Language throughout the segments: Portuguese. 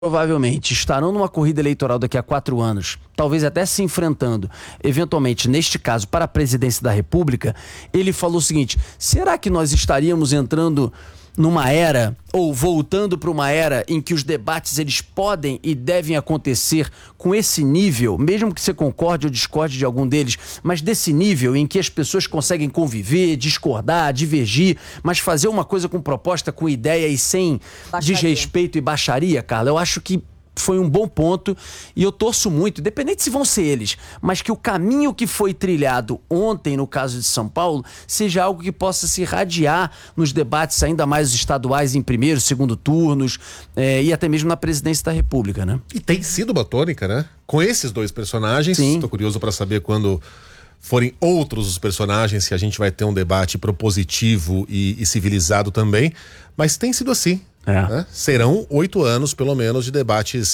provavelmente estarão numa corrida eleitoral daqui a 4 anos, talvez até se enfrentando, eventualmente, neste caso, para a presidência da República, ele falou o seguinte: será que nós estaríamos entrando numa era, ou voltando para uma era em que os debates eles podem e devem acontecer com esse nível, mesmo que você concorde ou discorde de algum deles, mas desse nível em que as pessoas conseguem conviver, discordar, divergir, mas fazer uma coisa com proposta, com ideia e sem desrespeito e baixaria, Carla? Eu acho que foi um bom ponto e eu torço muito, independente se vão ser eles, mas que o caminho que foi trilhado ontem no caso de São Paulo seja algo que possa se irradiar nos debates ainda mais estaduais em primeiro, segundo turnos e até mesmo na presidência da República, né? E tem sido uma tônica, né? Com esses dois personagens, estou curioso para saber quando forem outros os personagens se a gente vai ter um debate propositivo e civilizado também, mas tem sido assim. Né? Serão 8 anos, pelo menos, de debates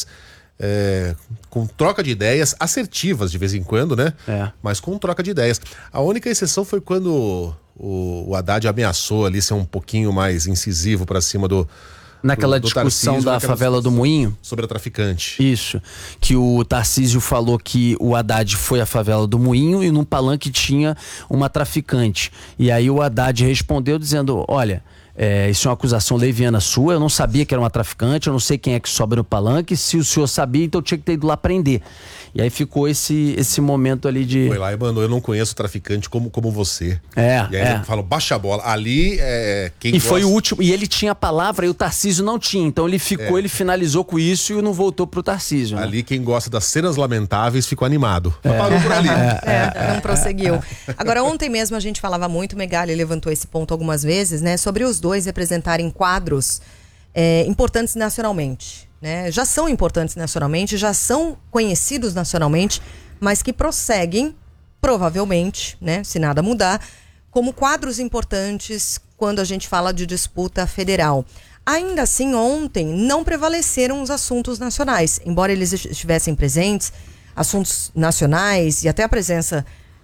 com troca de ideias, assertivas de vez em quando, né? Mas com troca de ideias. A única exceção foi quando o Haddad ameaçou ali ser um pouquinho mais incisivo para cima naquela discussão Tarcísio, da favela do Moinho. Sobre a traficante. Isso. Que o Tarcísio falou que o Haddad foi à favela do Moinho e num palanque tinha uma traficante. E aí o Haddad respondeu dizendo: olha, isso é uma acusação leviana sua, eu não sabia que era uma traficante, eu não sei quem é que sobe no palanque, se o senhor sabia, então eu tinha que ter ido lá prender. E aí ficou esse momento ali de... Foi lá e mandou: eu não conheço traficante como você. E aí ele falou: baixa a bola. Ali, quem gosta... foi o último, e ele tinha a palavra e o Tarcísio não tinha, então ele ficou, ele finalizou com isso e não voltou pro Tarcísio. Ali quem gosta das cenas lamentáveis ficou animado. Parou por ali. Não prosseguiu. Agora, ontem mesmo a gente falava muito, o Megali levantou esse ponto algumas vezes, né, sobre os dois representarem quadros importantes nacionalmente. Né? Já são importantes nacionalmente, já são conhecidos nacionalmente, mas que prosseguem, provavelmente, né, se nada mudar, como quadros importantes quando a gente fala de disputa federal. Ainda assim, ontem não prevaleceram os assuntos nacionais, embora eles estivessem presentes, assuntos nacionais e até a presença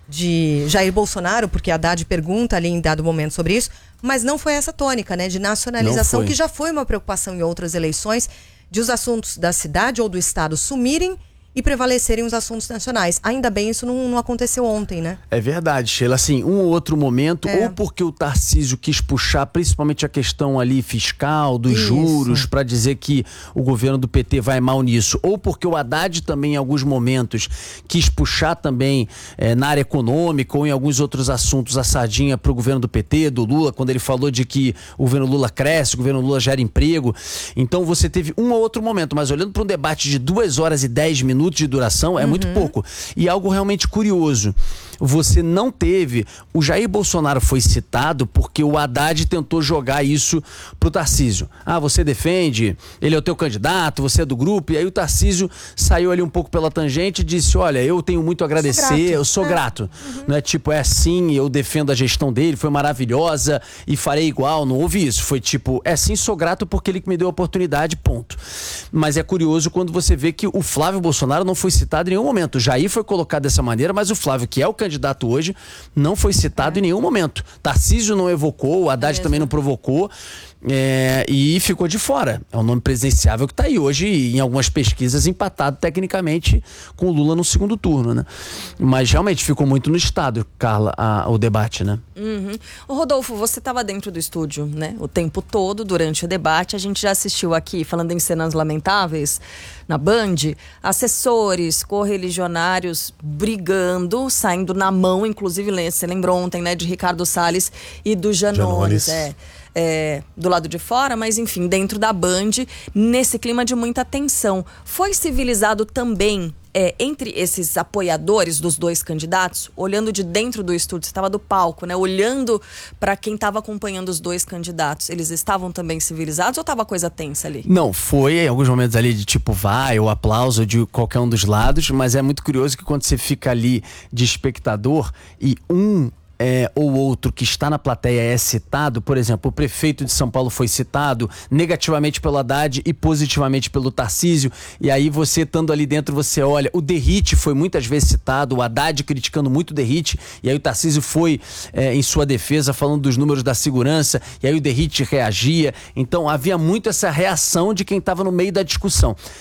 de Jair Bolsonaro, porque a Haddad pergunta ali em dado momento sobre isso, mas não foi essa tônica, né, de nacionalização, que já foi uma preocupação em outras eleições, de os assuntos da cidade ou do estado sumirem e prevalecerem os assuntos nacionais. Ainda bem isso não aconteceu ontem, né? É verdade, Sheila. Assim, um ou outro momento, ou porque o Tarcísio quis puxar principalmente a questão ali fiscal, dos juros, para dizer que o governo do PT vai mal nisso, ou porque o Haddad também em alguns momentos quis puxar também na área econômica ou em alguns outros assuntos a sardinha para o governo do PT, do Lula, quando ele falou de que o governo Lula cresce, o governo Lula gera emprego. Então você teve um ou outro momento, mas olhando para um debate de 2 horas e 10 minutos de duração, é muito pouco. E algo realmente curioso: você não teve... O Jair Bolsonaro foi citado porque o Haddad tentou jogar isso pro Tarcísio. Você defende, ele é o teu candidato, você é do grupo, e aí o Tarcísio saiu ali um pouco pela tangente e disse: olha, eu tenho muito a agradecer, eu sou grato. Não é tipo, sim, eu defendo a gestão dele, foi maravilhosa e farei igual, não houve isso. Foi tipo, sim, sou grato porque ele me deu a oportunidade, ponto. Mas é curioso quando você vê que o Flávio Bolsonaro não foi citado em nenhum momento. O Jair foi colocado dessa maneira, mas o Flávio, que é o candidato hoje, não foi citado em nenhum momento. Tarcísio não evocou, o Haddad também não provocou, e ficou de fora. É um nome presidenciável que está aí hoje, em algumas pesquisas, empatado tecnicamente com o Lula no segundo turno, né? Mas realmente ficou muito no estado, Carla, o debate, né? Ô Rodolfo, você estava dentro do estúdio, né? O tempo todo, durante o debate. A gente já assistiu aqui, falando em cenas lamentáveis, na Band, assessores, correligionários brigando, saindo na mão, inclusive, você lembrou ontem, né, de Ricardo Salles e do Janones. Do lado de fora, mas enfim, dentro da Band, nesse clima de muita tensão. Foi civilizado também entre esses apoiadores dos dois candidatos, olhando de dentro do estúdio, você estava do palco, né? Olhando para quem estava acompanhando os dois candidatos, eles estavam também civilizados ou estava coisa tensa ali? Não, foi em alguns momentos ali de tipo o aplauso de qualquer um dos lados, mas é muito curioso que quando você fica ali de espectador e ou outro que está na plateia é citado, por exemplo, o prefeito de São Paulo foi citado negativamente pelo Haddad e positivamente pelo Tarcísio, e aí você estando ali dentro, você olha, o Derrite foi muitas vezes citado, o Haddad criticando muito o Derrite, e aí o Tarcísio foi em sua defesa falando dos números da segurança, e aí o Derrite reagia, então havia muito essa reação de quem estava no meio da discussão.